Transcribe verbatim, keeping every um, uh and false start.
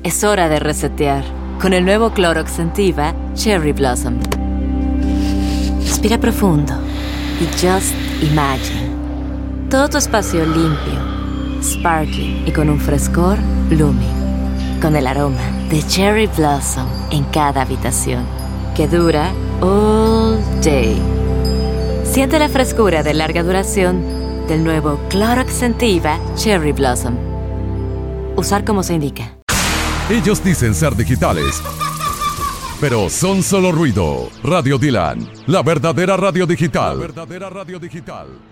Es hora de resetear con el nuevo Clorox Scentiva Cherry Blossom. Respira profundo y just imagine. Todo tu espacio limpio, sparkly y con un frescor blooming. Con el aroma de Cherry Blossom en cada habitación, que dura all day. Siente la frescura de larga duración del nuevo Clorox Scentiva Cherry Blossom. Usar como se indica. Ellos dicen ser digitales, pero son solo ruido. Radio Dylan, la verdadera radio digital. La verdadera radio digital.